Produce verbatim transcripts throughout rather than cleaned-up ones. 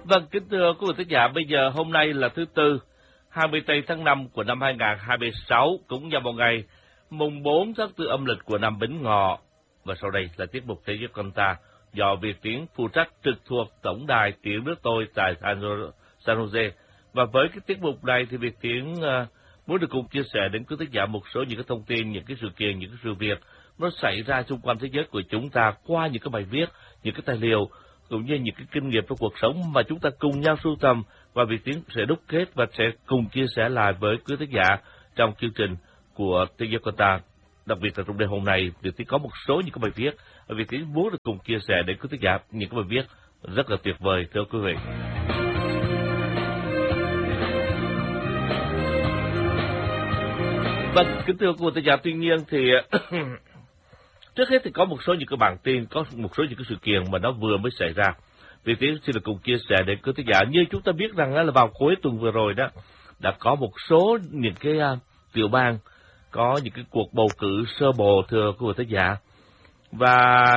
Vâng, kính thưa quý vị khán giả, bây giờ hôm nay là thứ Tư, hai mươi tây tháng năm của năm hai nghìn không trăm hai mươi sáu, cũng vào một ngày mùng bốn tháng tư âm lịch của năm Bính Ngọ. Và sau đây là tiết mục Thế giới con ta do Việt Tiến phụ trách trực thuộc Tổng đài Tiếng nước tôi tại San Jose. Và với cái tiết mục này thì Việt Tiến uh, muốn được cùng chia sẻ đến quý khán giả một số những cái thông tin, những cái sự kiện, những cái sự việc nó xảy ra xung quanh thế giới của chúng ta qua những cái bài viết, những cái tài liệu, cũng như những cái kinh nghiệm trong cuộc sống mà chúng ta cùng nhau sưu tầm, và Việt Tiến sẽ đúc kết và sẽ cùng chia sẻ lại với quý khán giả trong chương trình của Thế giới con ta. Đặc biệt là trong đêm hôm nay, Việt Tiến có một số những cái bài viết và Việt Tiến muốn được cùng chia sẻ đến quý khán giả những cái bài viết rất là tuyệt vời, thưa quý vị. Vâng, kính thưa quý khán giả, tuy nhiên thì trước hết thì có một số những cái bản tin, có một số những cái sự kiện mà nó vừa mới xảy ra. Việt Tiến xin được cùng chia sẻ đến quý khán giả. Như chúng ta biết rằng là vào cuối tuần vừa rồi đó, đã có một số những cái uh, tiểu bang có những cái cuộc bầu cử sơ bộ, thưa quý khán giả. Và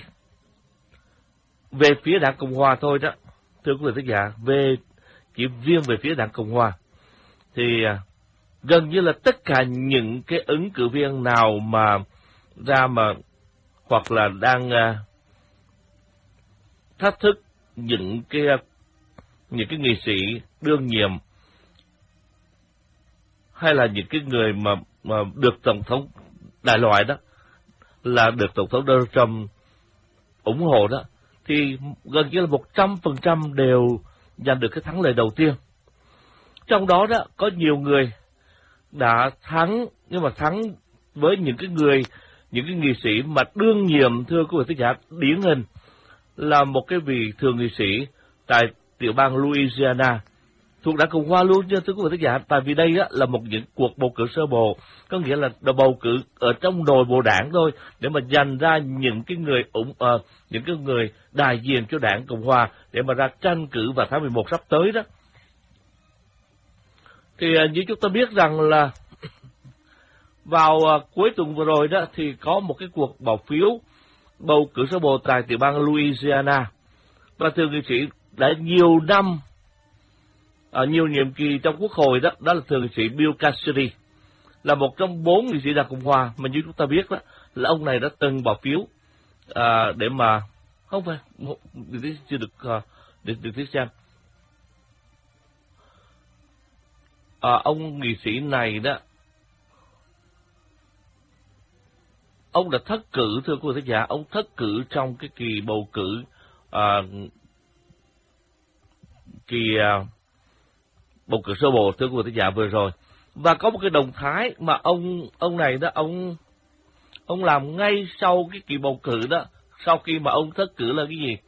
về phía Đảng Cộng Hòa thôi đó, thưa quý khán giả, về chỉ riêng về phía Đảng Cộng Hòa thì uh, gần như là tất cả những cái ứng cử viên nào mà ra mà hoặc là đang uh, thách thức những cái uh, những cái nghị sĩ đương nhiệm hay là những cái người mà mà được tổng thống đại loại đó, là được tổng thống Donald Trump ủng hộ đó, thì gần như là một trăm phần trăm đều giành được cái thắng lợi đầu tiên. Trong đó đó có nhiều người đã thắng, nhưng mà thắng với những cái người những cái nghị sĩ mà đương nhiệm, thưa quý vị khán giả, điển hình là một cái vị thượng nghị sĩ tại tiểu bang Louisiana thuộc Đảng Cộng Hòa luôn nha, thưa quý vị khán giả. Tại vì đây á, là một những cuộc bầu cử sơ bộ, có nghĩa là bầu cử ở trong nội bộ đảng thôi, để mà giành ra những cái người ủng uh, những cái người đại diện cho Đảng Cộng Hòa để mà ra tranh cử vào tháng mười một sắp tới đó. Thì uh, như chúng ta biết rằng là vào uh, cuối tuần vừa rồi đó thì có một cái cuộc bỏ phiếu bầu cử sơ bộ tại tiểu bang Louisiana, và thượng nghị sĩ đã nhiều năm ở uh, nhiều nhiệm kỳ trong quốc hội đó, đó là thượng nghị sĩ Bill Cassidy, là một trong bốn nghị sĩ Đảng Cộng Hòa mà như chúng ta biết đó là ông này đã từng bỏ phiếu uh, để mà không phải để chưa được uh, để được xem. À, ông nghị sĩ này đó, ông đã thất cử, thưa quý vị khán giả, ông thất cử trong cái kỳ bầu cử à, kỳ à, bầu cử sơ bộ, thưa quý vị khán giả, vừa rồi. Và có một cái động thái mà ông ông này đó, ông ông làm ngay sau cái kỳ bầu cử đó, sau khi mà ông thất cử là cái gì?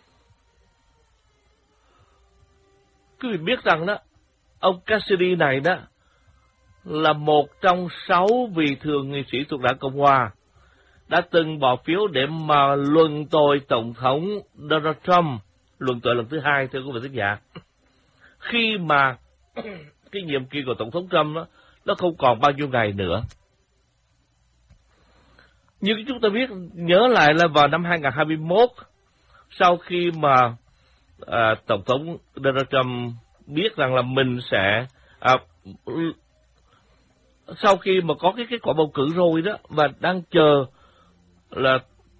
Quý vị biết rằng đó, ông Cassidy này đó là một trong sáu vị thượng nghị sĩ thuộc Đảng Cộng Hòa đã từng bỏ phiếu để mà luận tội Tổng thống Donald Trump, luận tội lần thứ hai, thưa quý vị khán giả, khi mà cái nhiệm kỳ của Tổng thống Trump đó, nó không còn bao nhiêu ngày nữa. Như chúng ta biết, nhớ lại là vào năm hai nghìn không trăm hai mươi mốt, sau khi mà à, Tổng thống Donald Trump biết rằng là mình sẽ à, sau khi mà có cái kết quả bầu cử rồi đó, và đang chờ là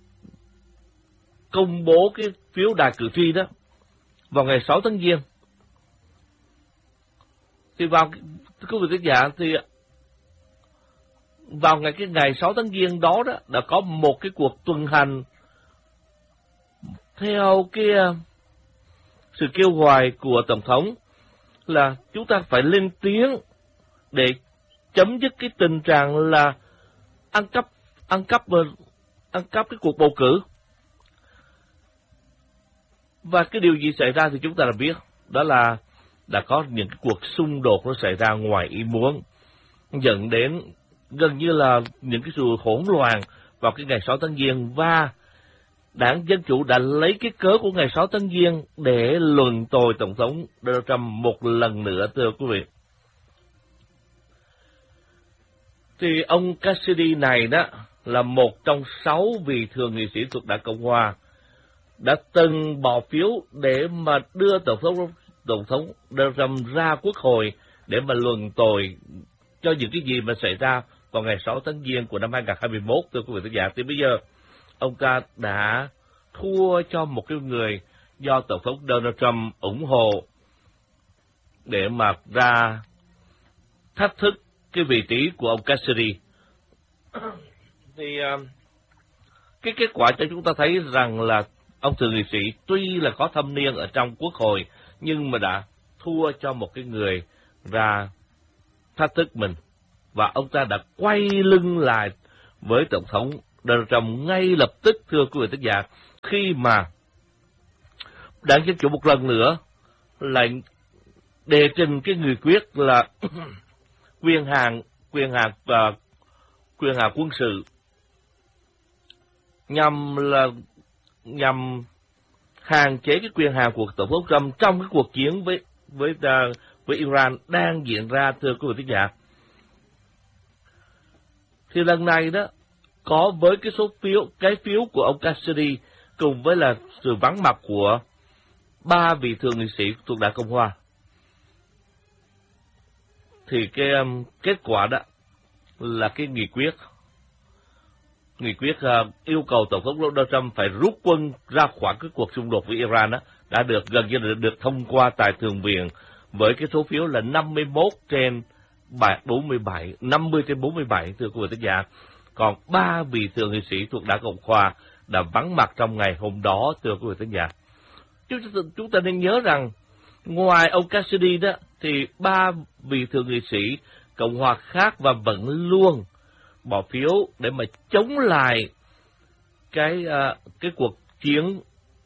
công bố cái phiếu đại cử tri đó vào ngày sáu tháng Giêng, thì vào quý vị khán giả thì vào ngày cái ngày sáu tháng Giêng đó đó đã có một cái cuộc tuần hành theo cái sự kêu gọi của Tổng thống là chúng ta phải lên tiếng để chấm dứt cái tình trạng là ăn cắp, ăn cắp và ăn cắp cái cuộc bầu cử. Và cái điều gì xảy ra thì chúng ta đã biết, đó là đã có những cái cuộc xung đột nó xảy ra ngoài ý muốn, dẫn đến gần như là những cái sự hỗn loạn vào cái ngày sáu tháng Giêng, và Đảng Dân Chủ đã lấy cái cớ của ngày sáu tháng Giêng để luận tội Tổng thống Donald Trump một lần nữa, thưa quý vị. Thì ông Cassidy này đó là một trong sáu vị thượng nghị sĩ thuộc Đảng Cộng Hòa đã từng bỏ phiếu để mà đưa Tổng thống Tổng thống Donald Trump ra Quốc hội để mà luận tội cho những cái gì mà xảy ra vào ngày sáu tháng Giêng của năm hai nghìn không trăm hai mươi mốt, thưa quý vị thính giả. Thì bây giờ ông ta đã thua cho một cái người do Tổng thống Donald Trump ủng hộ để mà ra thách thức cái vị trí của ông Cassidy. Thì cái kết quả cho chúng ta thấy rằng là ông thượng nghị sĩ tuy là có thâm niên ở trong Quốc hội nhưng mà đã thua cho một cái người ra thách thức mình, và ông ta đã quay lưng lại với Tổng thống Donald Trump ngay lập tức, thưa quý vị thính giả, khi mà Đảng Dân Chủ một lần nữa lại đề trình cái nghị quyết là quyền hạn quyền hạn và quyền hạn quân sự nhằm là nhằm hạn chế cái quyền hạn của Tổng thống Trump trong cái cuộc chiến với với uh, với Iran đang diễn ra, thưa quý vị thính giả. Thì lần này đó có với cái số phiếu cái phiếu của ông Cassidy cùng với là sự vắng mặt của ba vị thượng nghị sĩ thuộc Đảng Cộng hòa, thì cái um, kết quả đó là cái nghị quyết nghị quyết uh, yêu cầu Tổng thống Donald Trump phải rút quân ra khỏi cái cuộc xung đột với Iran đó đã được gần như được, được thông qua tại Thượng viện với cái số phiếu là năm mươi mốt trên bốn mươi bảy, năm mươi trên bốn mươi bảy, thưa quý vị thính giả. Còn ba vị thượng nghị sĩ thuộc Đảng Cộng hòa đã vắng mặt trong ngày hôm đó, thưa quý vị thính giả. Chúng, chúng ta nên nhớ rằng ngoài ông Cassidy đó thì ba vị thượng nghị sĩ Cộng hòa khác và vẫn luôn bỏ phiếu để mà chống lại cái uh, cái cuộc chiến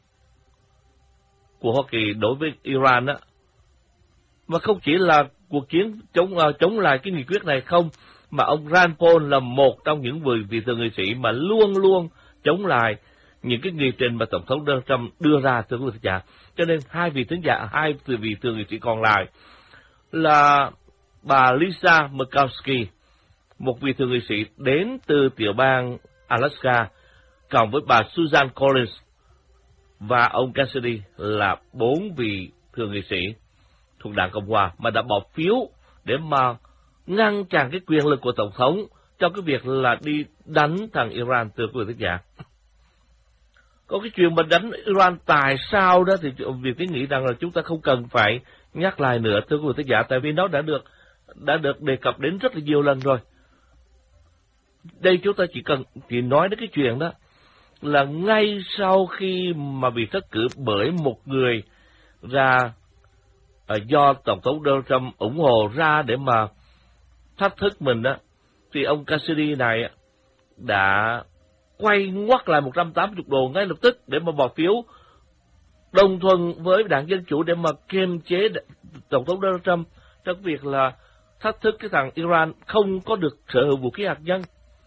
của Hoa Kỳ đối với Iran đó. Mà không chỉ là cuộc chiến chống uh, chống lại cái nghị quyết này không, mà ông Rand Paul là một trong những vị, vị thượng nghị sĩ mà luôn luôn chống lại những cái nghị trình mà Tổng thống Donald Trump đưa ra, thưa quý vị thính giả. Cho nên hai vị thính giả, hai vị thượng nghị sĩ còn lại là bà Lisa Murkowski, một vị thượng nghị sĩ đến từ tiểu bang Alaska, cộng với bà Susan Collins và ông Cassidy là bốn vị thượng nghị sĩ thuộc Đảng Cộng hòa mà đã bỏ phiếu để mà ngăn chặn cái quyền lực của Tổng thống trong cái việc là đi đánh thằng Iran, thưa quý vị thính giả. Có cái chuyện mà đánh Iran tại sao đó thì việc tôi nghĩ rằng là chúng ta không cần phải nhắc lại nữa, thưa quý vị thính giả, tại vì nó đã được đã được đề cập đến rất là nhiều lần rồi. Đây chúng ta chỉ cần chỉ nói đến cái chuyện đó là ngay sau khi mà bị thất cử bởi một người ra uh, do Tổng thống Donald Trump ủng hộ ra để mà thách thức mình đó, thì ông Cassidy này đã quay ngoắt lại một trăm tám mươi độ ngay lập tức để mà bỏ phiếu đồng thuận với Đảng Dân Chủ để mà kiềm chế Tổng thống Donald Trump trong việc là thách thức cái thằng Iran không có được sở hữu vũ khí hạt nhân.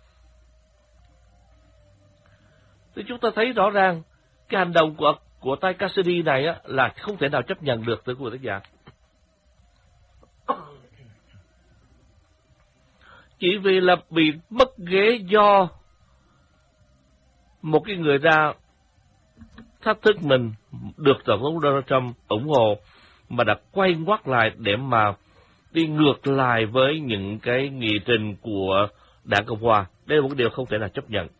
Thì chúng ta thấy rõ ràng cái hành động của của tay Cassidy này á, là không thể nào chấp nhận được, thưa quý vị khán giả. Chỉ vì là bị mất ghế do một cái người ra thách thức mình được Tổng thống Donald Trump ủng hộ mà đã quay ngoắt lại để mà đi ngược lại với những cái nghị trình của Đảng Cộng hòa. Đây là một điều không thể nào chấp nhận.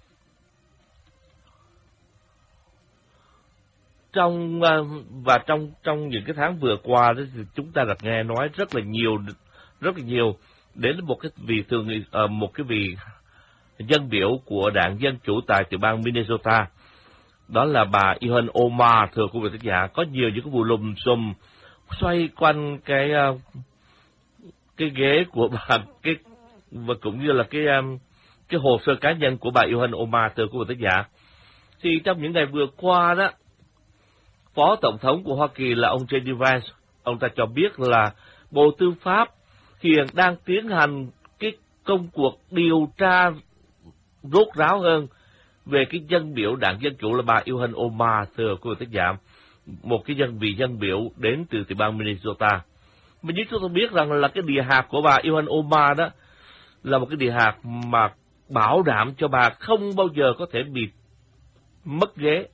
Trong và trong trong những cái tháng vừa qua đó thì chúng ta đã nghe nói rất là nhiều rất là nhiều đến một cái vị thường uh, một cái vị dân biểu của Đảng Dân Chủ tại tiểu bang Minnesota, đó là bà Ilhan Omar, thưa quý vị khán giả. Có nhiều những cái vụ lùm xùm xoay quanh cái uh, cái ghế của bà, cái và cũng như là cái um, cái hồ sơ cá nhân của bà Ilhan Omar, thưa quý vị khán giả. Thì trong những ngày vừa qua đó, Phó Tổng thống của Hoa Kỳ là ông J D Vance, ông ta cho biết là Bộ Tư pháp hiện đang tiến hành cái công cuộc điều tra rốt ráo hơn về cái dân biểu Đảng Dân Chủ là bà Ilhan Omar, thưa quý vị khán giả, một cái dân vị dân biểu đến từ tiểu bang Minnesota. Mình như chúng ta biết rằng là cái địa hạt của bà Ilhan Omar đó là một cái địa hạt mà bảo đảm cho bà không bao giờ có thể bị mất ghế,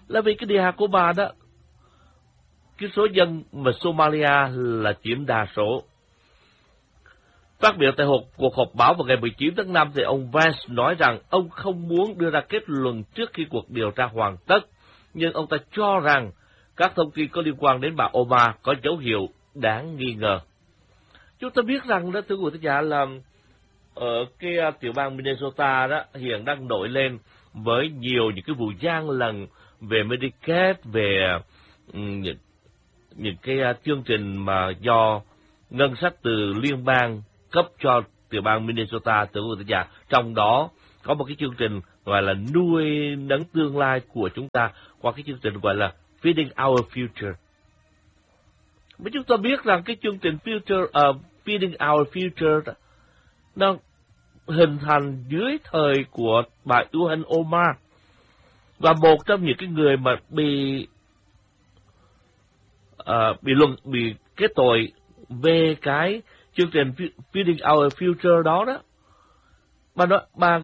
là vì cái địa hạt của bà đó, cái số dân mà Somalia là chiếm đa số. Phát biểu tại cuộc họp báo vào ngày mười chín tháng năm, thì ông Vance nói rằng ông không muốn đưa ra kết luận trước khi cuộc điều tra hoàn tất, nhưng ông ta cho rằng các thông tin có liên quan đến bà Omar có dấu hiệu đáng nghi ngờ. Chúng ta biết rằng đó, thưa quý vị giả, là ở cái tiểu bang Minnesota đó hiện đang nổi lên với nhiều những cái vụ gian lận về Medicaid, về um, những, những cái uh, chương trình mà do ngân sách từ liên bang cấp cho tiểu bang Minnesota, thưa quý vị giả. Trong đó có một cái chương trình gọi là nuôi nấng tương lai của chúng ta qua cái chương trình gọi là Feeding Our Future. Mà chúng ta biết rằng cái chương trình Future, uh, Feeding Our Future đó, nó hình thành dưới thời của bà Ilhan Omar, và một trong những cái người mà bị uh, bị luận bị kết tội về cái chương trình Feeding Our Future đó đó, bà nói bà